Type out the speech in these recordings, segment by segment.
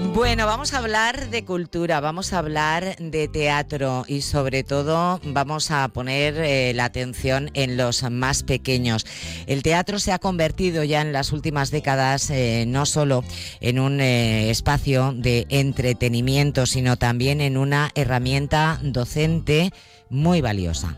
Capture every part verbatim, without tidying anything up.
Bueno, vamos a hablar de cultura, vamos a hablar de teatro y sobre todo vamos a poner eh, la atención en los más pequeños. El teatro se ha convertido ya en las últimas décadas eh, no solo en un eh, espacio de entretenimiento, sino también en una herramienta docente muy valiosa.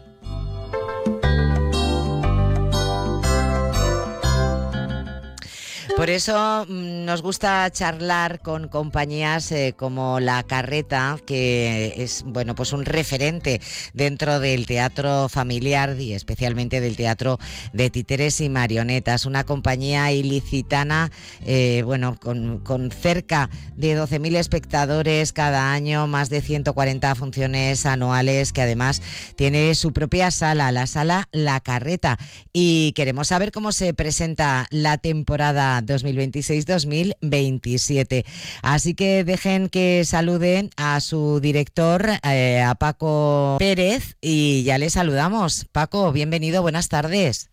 Por eso nos gusta charlar con compañías eh, como La Carreta, que es bueno pues un referente dentro del teatro familiar y especialmente del teatro de títeres y marionetas. Una compañía ilicitana eh, bueno con, con cerca de doce mil espectadores cada año, más de ciento cuarenta funciones anuales, que además tiene su propia sala, la sala La Carreta. Y queremos saber cómo se presenta la temporada dos mil veintiséis dos mil veintisiete. Así que dejen que salude a su director, eh, a Paco Pérez, y ya le saludamos. Paco, bienvenido, buenas tardes.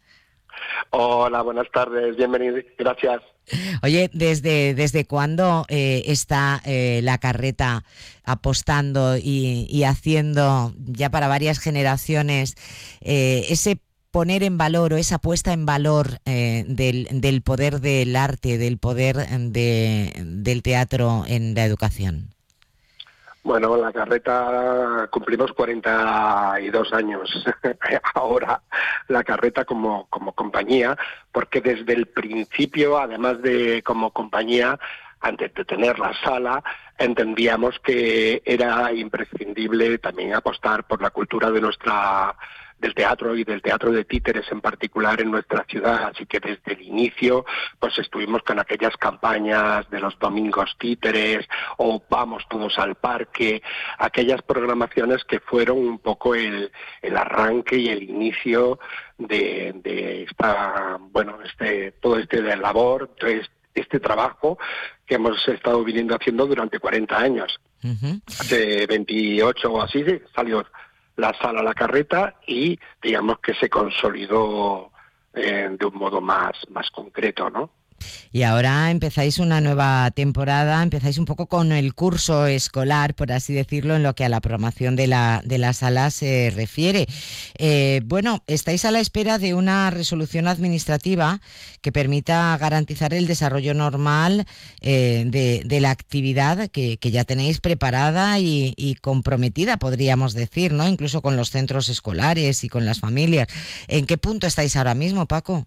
Hola, buenas tardes, bienvenido, gracias. Oye, ¿desde, desde cuándo eh, está eh, La Carreta apostando y, y haciendo ya para varias generaciones eh, ese poner en valor o esa puesta en valor eh, del, del poder del arte, del poder de, del teatro en la educación? Bueno, La Carreta cumplimos cuarenta y dos años ahora, La Carreta como, como compañía, porque desde el principio, además de como compañía, antes de tener la sala, entendíamos que era imprescindible también apostar por la cultura de nuestra del teatro y del teatro de títeres en particular en nuestra ciudad, así que desde el inicio pues estuvimos con aquellas campañas de los domingos títeres o vamos todos al parque, aquellas programaciones que fueron un poco el, el arranque y el inicio de, de esta, bueno, este todo este de labor, este, este trabajo que hemos estado viniendo haciendo durante cuarenta años. Uh-huh. Hace veintiocho o así salió la sala La Carreta y digamos que se consolidó eh, de un modo más, más concreto, ¿no? Y ahora empezáis una nueva temporada, empezáis un poco con el curso escolar, por así decirlo, en lo que a la programación de la, de la sala se refiere. Eh, bueno, estáis a la espera de una resolución administrativa que permita garantizar el desarrollo normal eh, de, de la actividad que, que ya tenéis preparada y, y comprometida, podríamos decir, ¿no? Incluso con los centros escolares y con las familias. ¿En qué punto estáis ahora mismo, Paco?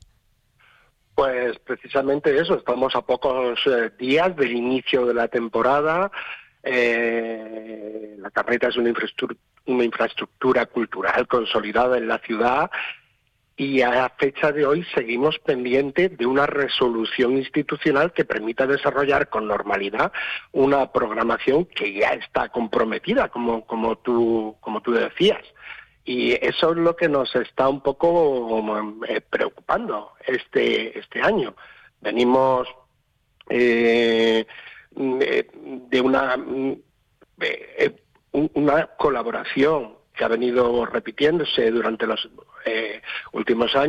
Pues precisamente eso, estamos a pocos eh, días del inicio de la temporada. Eh, la Carreta es una infraestructura, una infraestructura cultural consolidada en la ciudad y a fecha de hoy seguimos pendientes de una resolución institucional que permita desarrollar con normalidad una programación que ya está comprometida, como, como, tú, como tú decías. Y eso es lo que nos está un poco eh, preocupando este este año. Venimos eh, de una eh, una colaboración que ha venido repitiéndose durante los eh, últimos años.